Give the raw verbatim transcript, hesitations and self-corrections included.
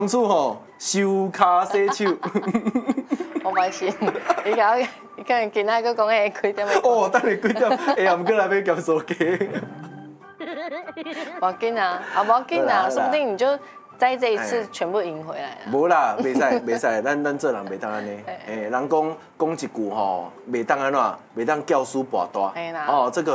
当初吼收卡洗手。 我发现，你讲你看今仔个讲下几点？ 哦，等下几点？下暗过来要咸酥鸡。 不要紧啊，啊不要紧啊，说不定你就在这一次全部赢回来了。 无啦，袂使袂使，咱咱做人袂当安尼。诶，人讲讲一句吼，袂当安怎，袂当教书博大。哦，这个。